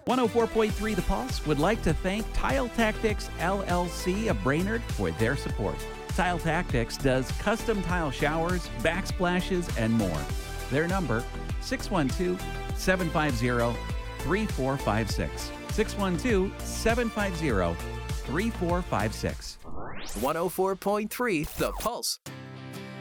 104.3 The Pulse would like to thank Tile Tactics LLC of Brainerd for their support. Tile Tactics does custom tile showers, backsplashes, and more. Their number, 612-750-3456. 612-750-3456. 104.3 The Pulse.